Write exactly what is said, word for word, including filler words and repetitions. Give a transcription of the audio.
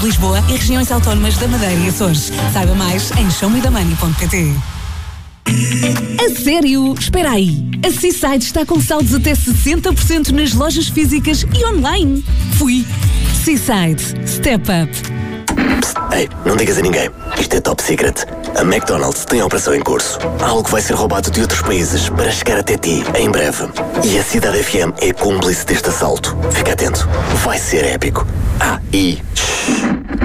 Lisboa e regiões autónomas da Madeira e Açores. Saiba mais em show me the money ponto pt. A sério? Espera aí. A Seaside está com saldos até sessenta por cento nas lojas físicas e online. Fui. Seaside. Step up. Psst, ei, não digas a ninguém. Isto é top secret. A McDonald's tem a operação em curso. Algo vai ser roubado de outros países para chegar até ti em breve. E a Cidade F M é cúmplice deste assalto. Fica atento. Vai ser épico. Ah, e...